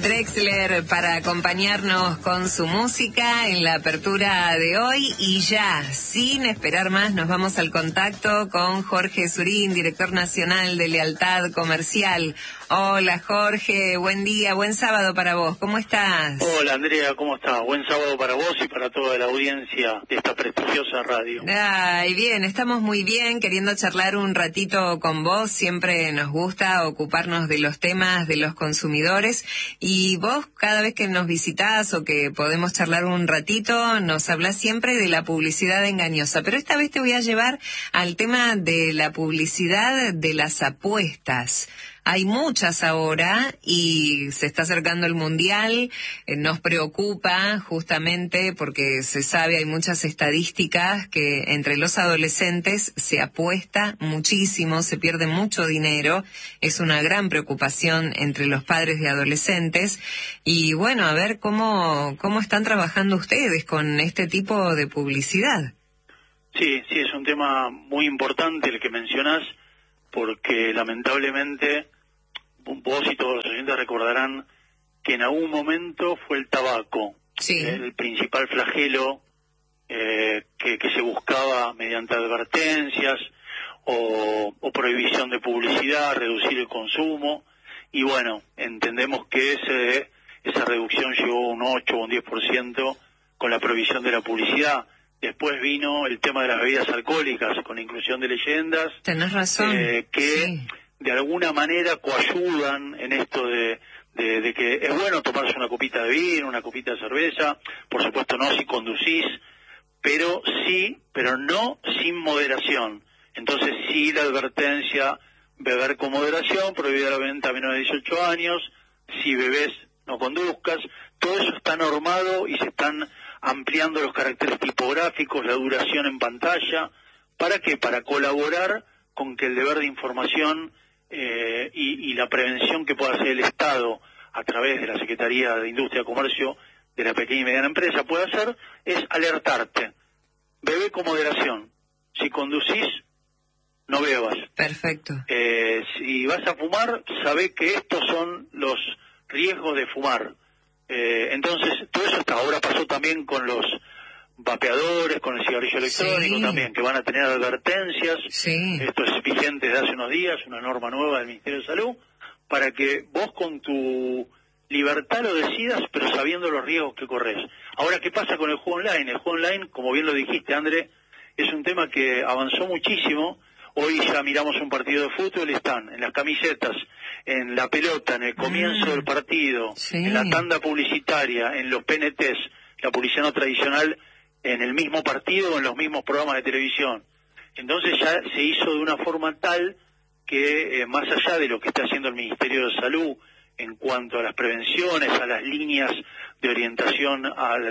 Drexler para acompañarnos con su música en la apertura de hoy. Y ya, sin esperar más, nos vamos al contacto con Jorge Surín, director nacional de Lealtad Comercial. Hola Jorge, buen día, buen sábado para vos, ¿cómo estás? Hola Andrea, ¿cómo estás? Buen sábado para vos y para toda la audiencia de esta prestigiosa radio. Ay, bien, estamos muy bien, queriendo charlar un ratito con vos. Siempre nos gusta ocuparnos de los temas de los consumidores, y vos cada vez que nos visitás o que podemos charlar un ratito nos hablás siempre de la publicidad engañosa, pero esta vez te voy a llevar al tema de la publicidad de las apuestas. Hay muchas ahora y se está acercando el Mundial. Nos preocupa justamente porque se sabe, hay muchas estadísticas que entre los adolescentes se apuesta muchísimo, se pierde mucho dinero. Es una gran preocupación entre los padres de adolescentes. Y bueno, a ver cómo están trabajando ustedes con este tipo de publicidad. Sí, es un tema muy importante el que mencionás, porque lamentablemente vos y todos los oyentes recordarán que en algún momento fue el tabaco, sí, el principal flagelo que se buscaba mediante advertencias o prohibición de publicidad, reducir el consumo, y bueno, entendemos que esa reducción llegó a un 8 o un 10% con la prohibición de la publicidad. Después vino el tema de las bebidas alcohólicas, con la inclusión de leyendas. Tenés razón. Que de alguna manera coayudan en esto de que es bueno tomarse una copita de vino, una copita de cerveza, por supuesto no si conducís, pero no sin moderación. Entonces sí la advertencia, beber con moderación, prohibida la venta a menos de 18 años, si bebés no conduzcas, todo eso está normado y se están ampliando los caracteres tipográficos, la duración en pantalla. ¿Para qué? Para colaborar con que el deber de información y la prevención que pueda hacer el Estado a través de la Secretaría de Industria y Comercio de la pequeña y mediana empresa puede hacer, es alertarte. Bebe con moderación. Si conducís, no bebas. Perfecto. Si vas a fumar, sabé que estos son los riesgos de fumar. Entonces, todo eso hasta ahora pasó también con los vapeadores, con el cigarrillo electrónico también, que van a tener advertencias. Esto es vigente desde hace unos días, una norma nueva del Ministerio de Salud, para que vos con tu libertad lo decidas, pero sabiendo los riesgos que corres. Ahora, ¿qué pasa con el juego online? El juego online, como bien lo dijiste, André, es un tema que avanzó muchísimo. Hoy ya miramos un partido de fútbol y están en las camisetas, en la pelota, en el comienzo del partido, en la tanda publicitaria, en los PNTs, la publicidad no tradicional, en el mismo partido o en los mismos programas de televisión. Entonces ya se hizo de una forma tal que más allá de lo que está haciendo el Ministerio de Salud en cuanto a las prevenciones, a las líneas de orientación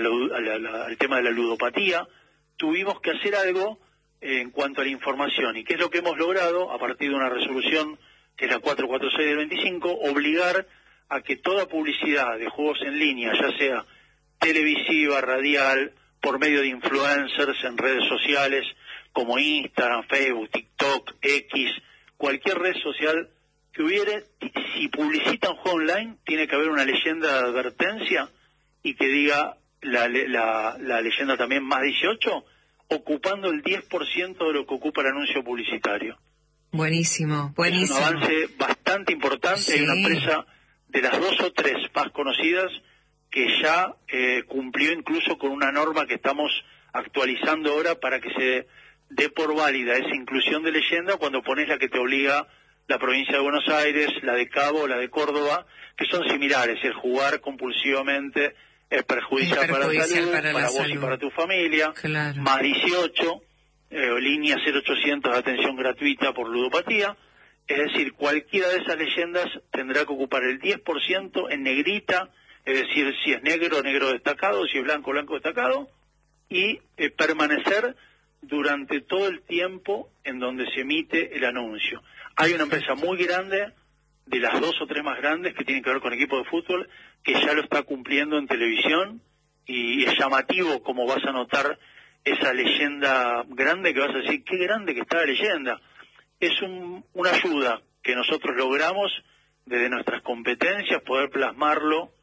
al tema de la ludopatía, tuvimos que hacer algo en cuanto a la información. ¿Y qué es lo que hemos logrado a partir de una resolución que es la 446 del 25? Obligar a que toda publicidad de juegos en línea, ya sea televisiva, radial, por medio de influencers en redes sociales como Instagram, Facebook, TikTok, X, cualquier red social que hubiere, si publicita un juego online, tiene que haber una leyenda de advertencia y que diga la leyenda también más 18, ocupando el 10% de lo que ocupa el anuncio publicitario. Buenísimo. Es un avance bastante importante. Hay una empresa de las 2 o 3 más conocidas que ya cumplió incluso con una norma que estamos actualizando ahora para que se dé por válida esa inclusión de leyenda cuando pones la que te obliga la provincia de Buenos Aires, la de Cabo, la de Córdoba, que son similares. El jugar compulsivamente es perjudicial para la salud, para vos y para tu familia. Claro. Más 18, línea 0800 de atención gratuita por ludopatía. Es decir, cualquiera de esas leyendas tendrá que ocupar el 10% en negrita, es decir, si es negro, negro destacado, si es blanco, blanco destacado, y permanecer durante todo el tiempo en donde se emite el anuncio. Hay una empresa muy grande, de las 2 o 3 más grandes, que tienen que ver con equipos de fútbol, que ya lo está cumpliendo en televisión, y es llamativo como vas a notar esa leyenda grande, que vas a decir, qué grande que está la leyenda. Es una ayuda que nosotros logramos desde nuestras competencias, poder plasmarlo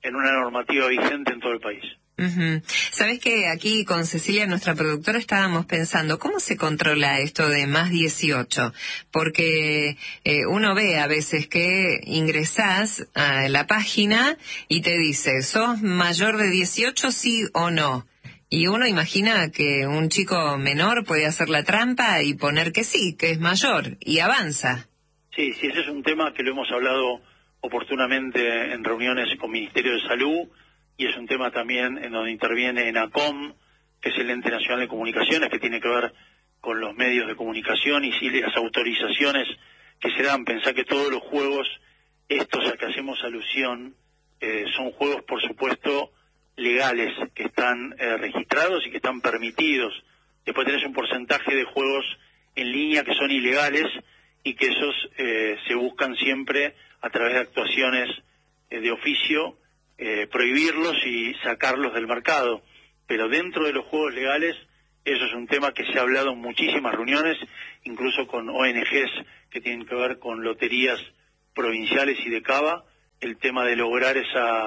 en una normativa vigente en todo el país. Sabes que aquí con Cecilia, nuestra productora, estábamos pensando cómo se controla esto de más 18, porque uno ve a veces que ingresás a la página y te dice, ¿sos mayor de 18 sí o no? Y uno imagina que un chico menor puede hacer la trampa y poner que sí, que es mayor, y avanza. Sí, ese es un tema que lo hemos hablado oportunamente en reuniones con Ministerio de Salud, y es un tema también en donde interviene ENACOM, que es el Ente Nacional de Comunicaciones, que tiene que ver con los medios de comunicación y si las autorizaciones que se dan. Pensá que todos los juegos, estos a que hacemos alusión, son juegos, por supuesto, legales, que están registrados y que están permitidos. Después tenés un porcentaje de juegos en línea que son ilegales y que esos se buscan siempre a través de actuaciones de oficio, prohibirlos y sacarlos del mercado. Pero dentro de los juegos legales, eso es un tema que se ha hablado en muchísimas reuniones, incluso con ONGs que tienen que ver con loterías provinciales y de Cava, el tema de lograr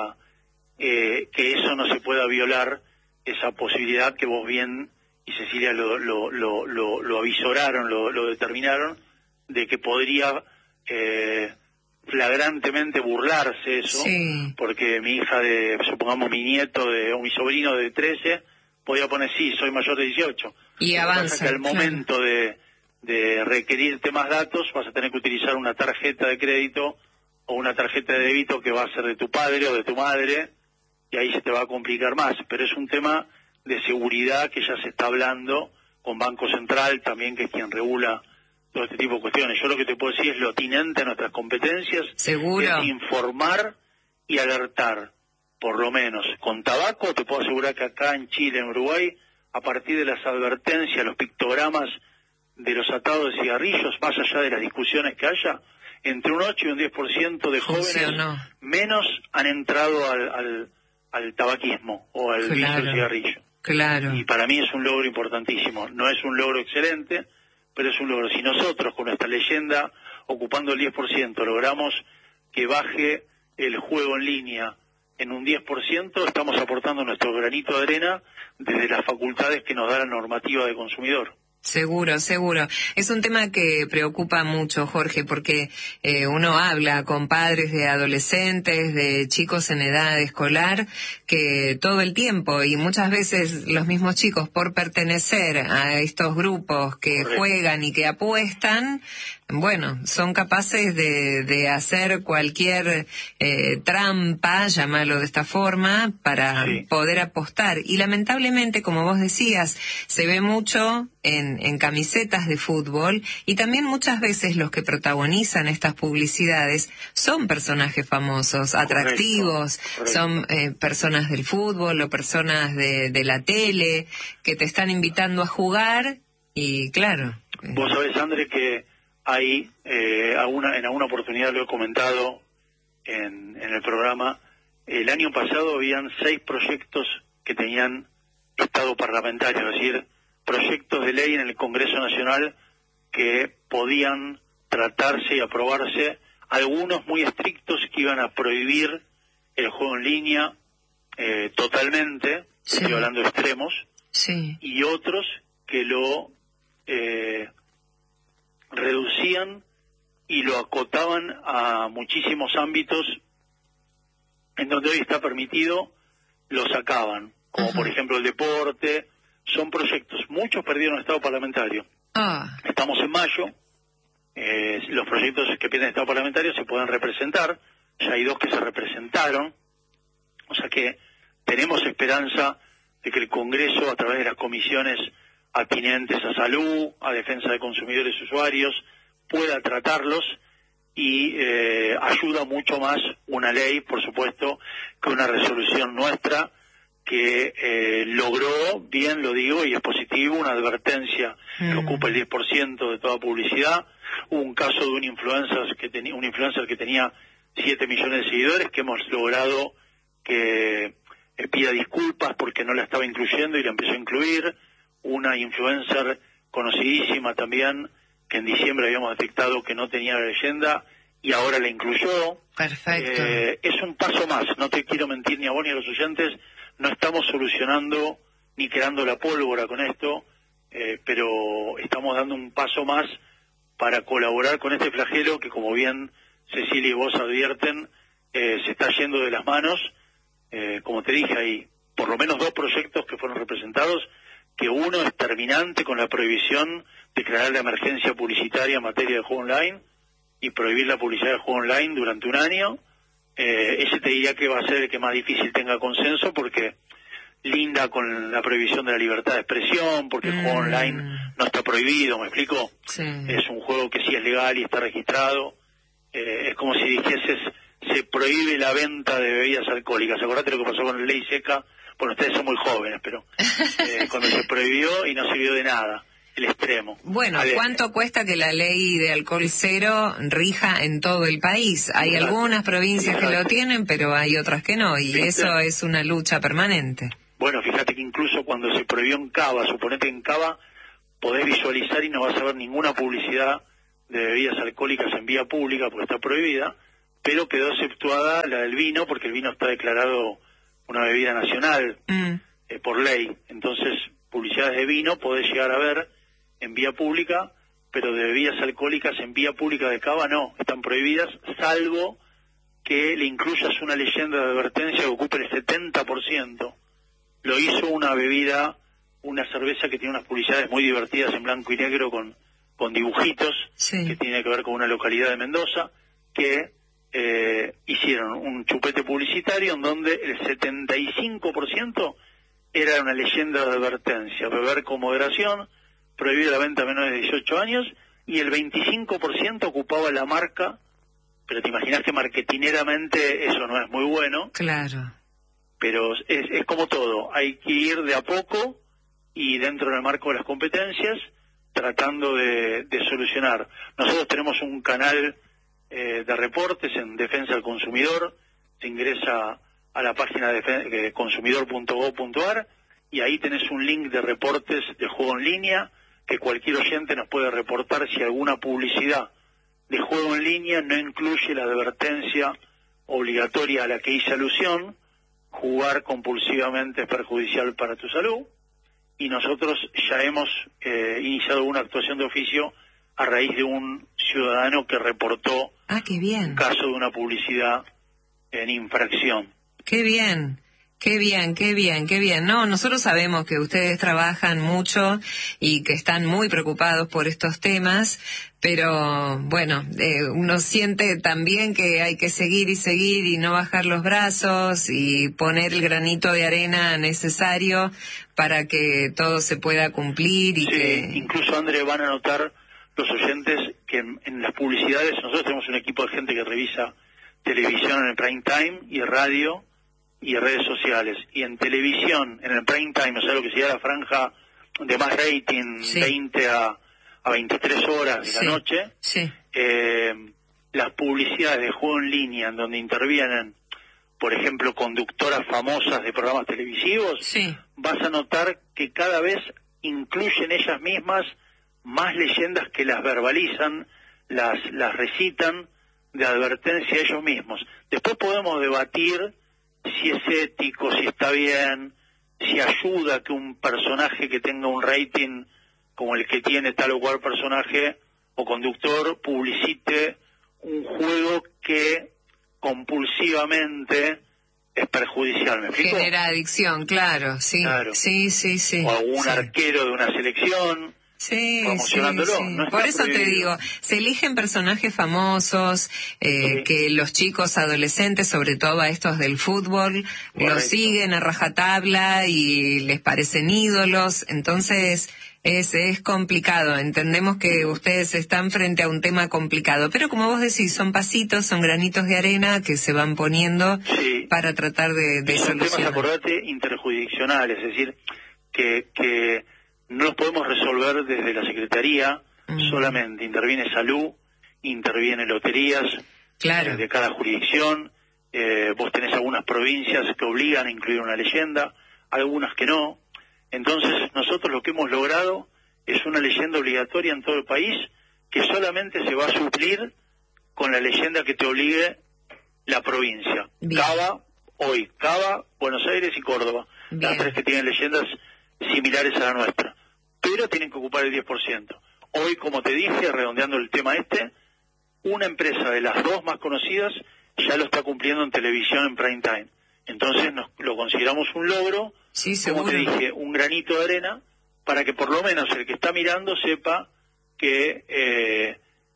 que eso no se pueda violar, esa posibilidad que vos bien y Cecilia lo avisoraron, lo determinaron, de que podría flagrantemente burlarse eso, sí. Porque mi hija supongamos mi nieto o mi sobrino de 13, podía poner sí, soy mayor de 18. Y avanza. Que al momento de requerirte más datos vas a tener que utilizar una tarjeta de crédito o una tarjeta de débito que va a ser de tu padre o de tu madre, y ahí se te va a complicar más. Pero es un tema de seguridad que ya se está hablando con Banco Central también, que es quien regula todo este tipo de cuestiones. Yo lo que te puedo decir es lo atinente a nuestras competencias. ¿Seguro? Es informar y alertar, por lo menos. Con tabaco te puedo asegurar que acá en Chile, en Uruguay, a partir de las advertencias, los pictogramas de los atados de cigarrillos, más allá de las discusiones que haya, entre un 8 y un 10% de jóvenes menos han entrado al tabaquismo o al vicio del cigarrillo. Claro. Y para mí es un logro importantísimo. No es un logro excelente, pero es un logro. Si nosotros, con nuestra leyenda, ocupando el 10%, logramos que baje el juego en línea en un 10%, estamos aportando nuestro granito de arena desde las facultades que nos da la normativa de consumidor. Seguro, seguro. Es un tema que preocupa mucho, Jorge, porque uno habla con padres de adolescentes, de chicos en edad escolar, que todo el tiempo, y muchas veces los mismos chicos, por pertenecer a estos grupos que juegan y que apuestan, bueno, son capaces de hacer cualquier trampa, llamarlo de esta forma, para poder apostar. Y lamentablemente, como vos decías, se ve mucho en camisetas de fútbol, y también muchas veces los que protagonizan estas publicidades son personajes famosos, atractivos, son personas del fútbol o personas de la tele que te están invitando a jugar, y claro. Vos sabés, André, que hay, en alguna oportunidad lo he comentado en el programa, el año pasado habían 6 proyectos que tenían estado parlamentario, es decir, proyectos de ley en el Congreso Nacional que podían tratarse y aprobarse, algunos muy estrictos que iban a prohibir el juego en línea totalmente, estoy hablando de extremos, y otros que lo reducían y lo acotaban a muchísimos ámbitos en donde hoy está permitido, lo sacaban, como por ejemplo el deporte. Son proyectos, muchos perdieron estado parlamentario. Estamos en mayo, los proyectos que pierden estado parlamentario se pueden representar, ya hay 2 que se representaron, o sea que tenemos esperanza de que el Congreso, a través de las comisiones atinentes a salud, a defensa de consumidores y usuarios, pueda tratarlos, y ayuda mucho más una ley, por supuesto, que una resolución nuestra que logró, bien lo digo, y es positivo, una advertencia que ocupa el 10% de toda publicidad. Hubo un caso de un influencer que tenía 7 millones de seguidores, que hemos logrado que pida disculpas porque no la estaba incluyendo y la empezó a incluir. Una influencer conocidísima también, que en diciembre habíamos detectado que no tenía la leyenda, y ahora la incluyó. Perfecto. Es un paso más, no te quiero mentir ni a vos ni a los oyentes, no estamos solucionando ni creando la pólvora con esto, pero estamos dando un paso más para colaborar con este flagelo que, como bien Cecilia y vos advierten, se está yendo de las manos. Como te dije, hay por lo menos 2 proyectos que fueron representados, que uno es terminante con la prohibición de declarar la emergencia publicitaria en materia de juego online y prohibir la publicidad del juego online durante un año. Ese te diría que va a ser el que más difícil tenga consenso, porque linda con la prohibición de la libertad de expresión, porque el juego online no está prohibido, ¿me explico? Sí. Es un juego que sí es legal y está registrado. Es como si dijeses, se prohíbe la venta de bebidas alcohólicas. Acordate lo que pasó con la ley seca. Bueno, ustedes son muy jóvenes, pero cuando se prohibió y no sirvió de nada, el extremo. Bueno, ¿cuánto cuesta que la ley de alcohol cero rija en todo el país? Hay algunas provincias que lo tienen, pero hay otras que no, y eso es una lucha permanente. Bueno, fíjate que incluso cuando se prohibió en Cava, suponete que en Cava podés visualizar y no vas a ver ninguna publicidad de bebidas alcohólicas en vía pública porque está prohibida, pero quedó exceptuada la del vino, porque el vino está declarado una bebida nacional por ley. Entonces, publicidades de vino podés llegar a ver en vía pública, pero de bebidas alcohólicas en vía pública de Cava no, están prohibidas, salvo que le incluyas una leyenda de advertencia que ocupe el 70%. Lo hizo una bebida, una cerveza que tiene unas publicidades muy divertidas en blanco y negro con dibujitos, que tiene que ver con una localidad de Mendoza, que hicieron un chupete publicitario en donde el 75% era una leyenda de advertencia: beber con moderación, prohibir la venta a menores de 18 años, y el 25% ocupaba la marca, pero te imaginas que marketineramente eso no es muy bueno. Claro. Pero es como todo, hay que ir de a poco y dentro del marco de las competencias tratando de solucionar. Nosotros tenemos un canal de reportes en Defensa del Consumidor, se ingresa a la página de consumidor.gov.ar y ahí tenés un link de reportes de juego en línea que cualquier oyente nos puede reportar si alguna publicidad de juego en línea no incluye la advertencia obligatoria a la que hice alusión: jugar compulsivamente es perjudicial para tu salud. Y nosotros ya hemos iniciado una actuación de oficio a raíz de un ciudadano que reportó un caso de una publicidad en infracción. ¡Qué bien! Qué bien, qué bien, qué bien. No, nosotros sabemos que ustedes trabajan mucho y que están muy preocupados por estos temas, pero bueno, uno siente también que hay que seguir y no bajar los brazos y poner el granito de arena necesario para que todo se pueda cumplir. Y que incluso, André, van a notar los oyentes que en las publicidades nosotros tenemos un equipo de gente que revisa televisión en el prime time y radio y redes sociales, y en televisión, en el prime time, o sea, lo que sería la franja de más rating, 20 a 23 horas de la noche, las publicidades de juego en línea en donde intervienen, por ejemplo, conductoras famosas de programas televisivos, vas a notar que cada vez incluyen ellas mismas más leyendas que las verbalizan, las recitan de advertencia a ellos mismos. Después podemos debatir si es ético, si está bien, si ayuda a que un personaje que tenga un rating como el que tiene tal o cual personaje o conductor publicite un juego que compulsivamente es perjudicial, ¿me explico? Genera adicción, claro, sí. O algún arquero de una selección. Promocionándolo. No por eso prohibido. te digo, se eligen personajes famosos que los chicos adolescentes, sobre todo a estos del fútbol, los siguen a rajatabla y les parecen ídolos. Entonces es complicado. Entendemos que ustedes están frente a un tema complicado, pero como vos decís, son pasitos, son granitos de arena que se van poniendo para tratar de son solucionar. Temas, acordate, interjurisdiccionales, es decir, que no los podemos resolver desde la Secretaría solamente. Interviene salud, interviene loterías de cada jurisdicción. Vos tenés algunas provincias que obligan a incluir una leyenda, algunas que no. Entonces nosotros lo que hemos logrado es una leyenda obligatoria en todo el país que solamente se va a suplir con la leyenda que te obligue la provincia. Bien. Cava, Buenos Aires y Córdoba. Bien. Las tres que tienen leyendas similares a la nuestra. Pero tienen que ocupar el 10%. Hoy, como te dije, redondeando el tema una empresa de las dos más conocidas ya lo está cumpliendo en televisión en prime time. Entonces lo consideramos un logro, sí, seguro. como te dije, un granito de arena, para que por lo menos el que está mirando sepa que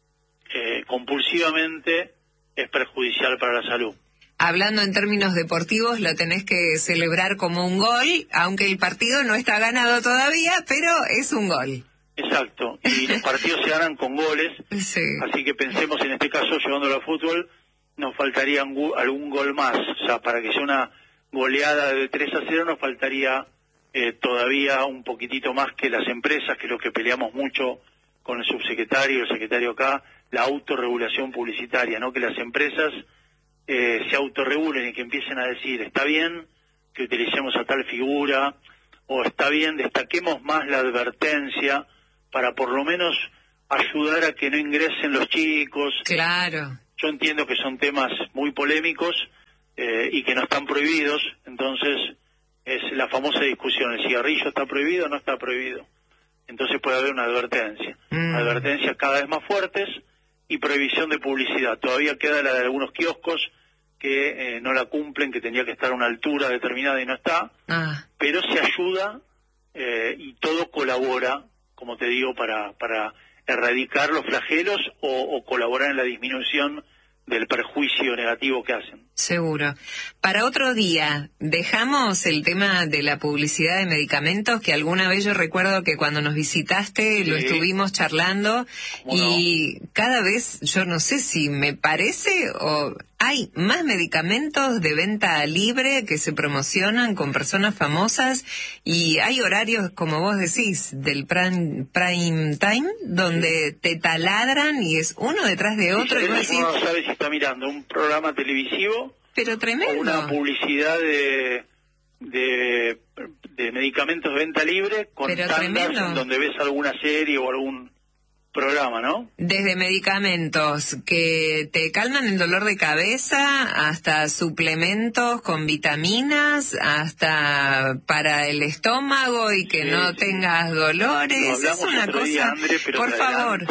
compulsivamente es perjudicial para la salud. Hablando en términos deportivos, lo tenés que celebrar como un gol, aunque el partido no está ganado todavía, pero es un gol. Exacto, y los partidos se ganan con goles, sí. Así que pensemos en este caso, llevándolo al fútbol, nos faltaría algún gol más, o sea, para que sea una goleada de 3-0 nos faltaría todavía un poquitito más que las empresas, que es lo que peleamos mucho con el subsecretario, el secretario acá, la autorregulación publicitaria, ¿no? Que las empresas se autorregulen y que empiecen a decir, está bien que utilicemos a tal figura, o está bien, destaquemos más la advertencia para por lo menos ayudar a que no ingresen los chicos. Claro. Yo entiendo que son temas muy polémicos y que no están prohibidos, entonces es la famosa discusión, ¿el cigarrillo está prohibido o no está prohibido? Entonces puede haber una advertencia. Advertencias cada vez más fuertes y prohibición de publicidad. Todavía queda la de algunos kioscos que no la cumplen, que tenía que estar a una altura determinada y no está, pero se ayuda y todo colabora, como te digo, para erradicar los flagelos o colaborar en la disminución del perjuicio negativo que hacen. Seguro. Para otro día, dejamos el tema de la publicidad de medicamentos, que alguna vez yo recuerdo que cuando nos visitaste lo estuvimos charlando y cada vez, yo no sé si me parece o hay más medicamentos de venta libre que se promocionan con personas famosas y hay horarios, como vos decís, del prime time, donde te taladran y es uno detrás de otro. Y vos decís, uno no sabe si está mirando un programa televisivo, pero tremendo, o una publicidad de medicamentos de venta libre con tandas en donde ves alguna serie o algún programa, ¿no? Desde medicamentos que te calman el dolor de cabeza, hasta suplementos con vitaminas, hasta para el estómago y que no tengas dolores. Es una cosa, día, André, pero por favor,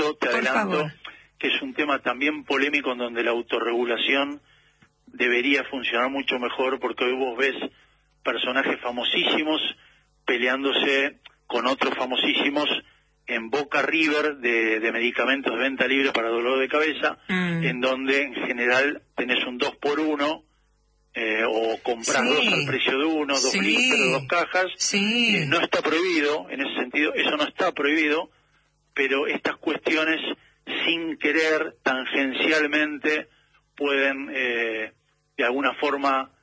que es un tema también polémico en donde la autorregulación debería funcionar mucho mejor, porque hoy vos ves personajes famosísimos peleándose con otros famosísimos en Boca River de medicamentos de venta libre para dolor de cabeza, en donde en general tenés un 2x1 o compras dos al precio de uno, 2 litros, 2 cajas. No está prohibido, en ese sentido, eso no está prohibido, pero estas cuestiones sin querer, tangencialmente, pueden de alguna forma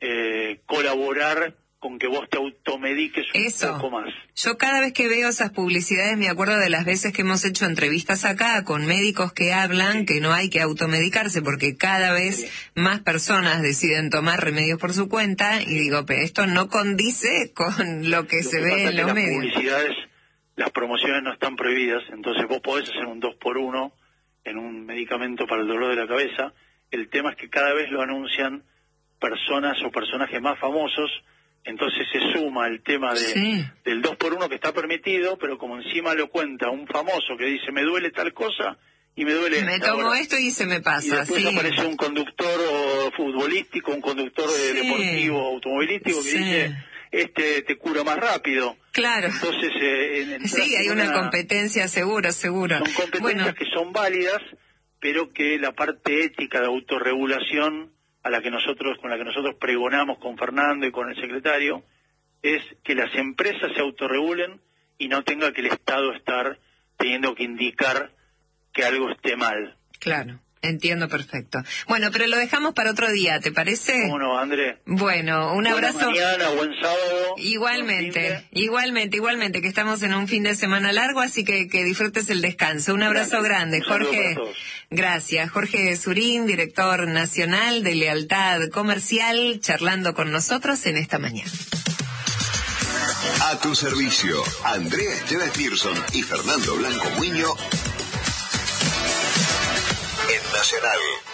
colaborar con que vos te automediques un poco más. Yo cada vez que veo esas publicidades me acuerdo de las veces que hemos hecho entrevistas acá con médicos que hablan que no hay que automedicarse porque cada vez más personas deciden tomar remedios por su cuenta y digo, pero esto no condice con lo que se ve en los medios. Las publicidades, las promociones no están prohibidas, entonces vos podés hacer un 2x1 en un medicamento para el dolor de la cabeza. El tema es que cada vez lo anuncian personas o personajes más famosos. Entonces se suma el tema del 2x1 que está permitido, pero como encima lo cuenta un famoso que dice, me duele tal cosa y me duele me tomo esto y se me pasa. Y después aparece un conductor futbolístico, un conductor deportivo, automovilístico, que dice, te cura más rápido. Claro. Entonces, hay una competencia, seguro. Son competencias que son válidas, pero que la parte ética de autorregulación con la que nosotros pregonamos con Fernando y con el secretario, es que las empresas se autorregulen y no tenga que el Estado estar teniendo que indicar que algo esté mal. Claro, entiendo perfecto. Bueno, pero lo dejamos para otro día, ¿te parece? ¿Cómo no, André? Bueno, un abrazo. Buena mañana, buen sábado. Igualmente, que estamos en un fin de semana largo, así que disfrutes el descanso. Un abrazo grande, Jorge. Gracias, Jorge Surín, director nacional de Lealtad Comercial, charlando con nosotros en esta mañana. A tu servicio, Andrea Esteves Pearson y Fernando Blanco Muño en Nacional.